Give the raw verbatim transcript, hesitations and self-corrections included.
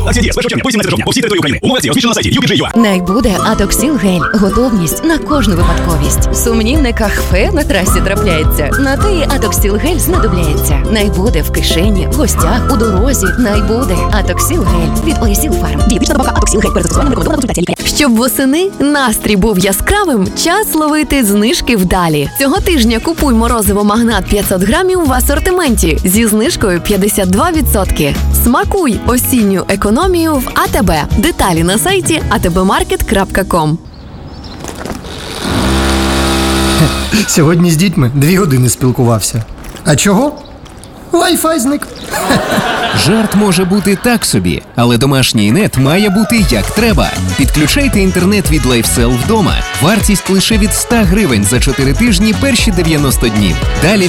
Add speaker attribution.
Speaker 1: Акція діє з першого червня по вісімнадцяте жовтня по всій території України. Умови акції розміщено на сайті ю пі джей точка ю а.
Speaker 2: Найбуде Атоксіл гель. Готовність на кожну випадковість. Сумнівне кахфе на трасі трапляється. На те і Атоксіл гель знадобляється. Найбуде в кишені, в гостях, у дорозі. Найбуде Атоксіл гель від Орісіл Фарм. Дієтична добавка Атоксіл гель. Перед застосуванням рекомендована консультація лікаря.
Speaker 3: Щоб восени настрій був яскравим, час ловити знижки вдалі. Цього тижня купуй морозиво «Магнат» п'ятсот грамів в асортименті зі знижкою п'ятдесят два відсотки. Смакуй осінню економію в АТБ. Деталі на сайті а те бе маркет крапка ком.
Speaker 4: Сьогодні з дітьми дві години спілкувався. А чого? Wi-Fi зник.
Speaker 5: Жарт може бути так собі, але домашній нет має бути як треба. Підключайте інтернет від LifeSell вдома. Вартість лише від ста гривень за чотири тижні перші дев'яносто днів. Далі